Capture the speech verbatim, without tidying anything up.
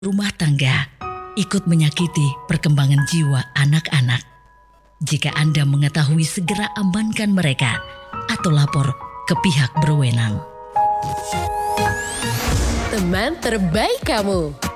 rumah tangga ikut menyakiti perkembangan jiwa anak-anak. Jika Anda mengetahui, segera amankan mereka atau lapor ke pihak berwenang. Teman terbaik kamu.